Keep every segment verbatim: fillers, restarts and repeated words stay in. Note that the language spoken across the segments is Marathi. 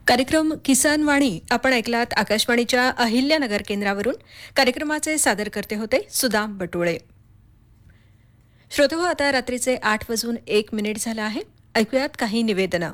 कार्यक्रम किसान वाणी आपण ऐकलात आकाशवाणीच्या अहिल्यानगर केंद्रावरून. कार्यक्रमाचे सादरकर्ते होते सुदाम बटुळे. श्रोते हो, आता रात्रीचे आठ वाजून एक मिनिट झाला आहे. ऐकूयात काही निवेदनं.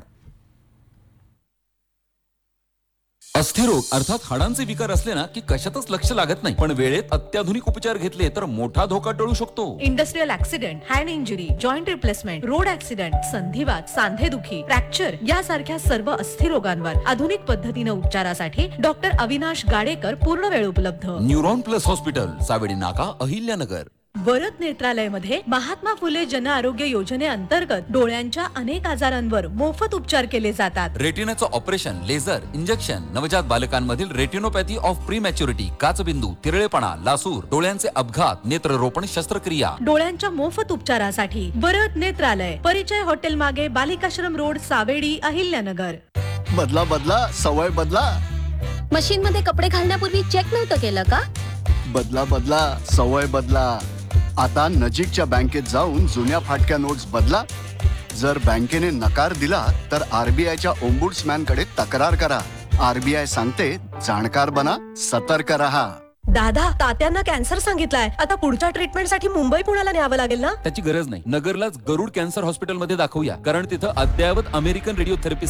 अस्थिरोग अर्थात हाडांचे विकार असले ना की कशातच लक्ष लागत नाही, पण वेळेत अत्याधुनिक उपचार घेतले तर मोठा धोका टळू शकतो. Industrial accident, hand injury, joint replacement, road accident, संधिवात, सांधेदुखी, fracture यासारख्या सर्व अस्थिरोगांवर आधुनिक पद्धतीने उपचारासाठी डॉक्टर अविनाश गाडेकर पूर्ण वेळ उपलब्ध. न्यूरॉन प्लस हॉस्पिटल, सावेडी नाका, अहिल्यानगर. वरद नेत्रालय मध्ये महात्मा फुले जन आरोग्य योजनेअंतर्गत डोळ्यांच्या अनेक आजारांवर मोफत उपचार केले जातात. रेटिनाचं ऑपरेशन, लेझर, इंजेक्शन, नवजात बालकांमधील retinopathy of pre maturity, काचबिंदू, तिरळेपणा, Lasur, डोळ्यांचे अपघात, नेत्ररोपण शस्त्रक्रिया. डोळ्यांच्या मोफत उपचारासाठी वरद नेत्रालय, परिचय हॉटेल मागे, बालिकाश्रम रोड, सावेडी, अहिल्यानगर. बदला बदला सवय बदला. मशीन मध्ये कपडे घालण्यापूर्वी चेक नव्हतं केलं का? बदला बदला सवय बदला. आता नजीकच्या बँकेत जाऊन जुन्या फाटक्या नोट्स बदला. जर बँकेने नकार दिला तर आरबीआयच्या ओम्बुड्समॅन कडे तक्रार करा. आरबीआय सांगते, जाणकार बना, सतर्क रहा. दादा, तात्यांना कॅन्सर सांगितलाय. आता पुढच्या ट्रीटमेंटसाठी मुंबई पुण्याला न्यावं लागेल ना? त्याची गरज नाही. नगरलाच गरुड कॅन्सर हॉस्पिटल मध्ये दाखवूया, कारण तिथं अद्ययावत अमेरिकन रेडिओथेरपी